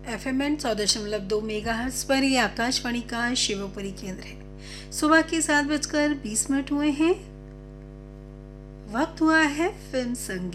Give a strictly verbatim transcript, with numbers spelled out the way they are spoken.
F M N चौदह दशमलव दो मेगा हर्ट्ज पर ये आकाशवाणी का शिवपुरी केंद्र है। सुबह के सात बजकर बीस मिनट हुए हैं। वक्त हुआ है फिल्म संगीत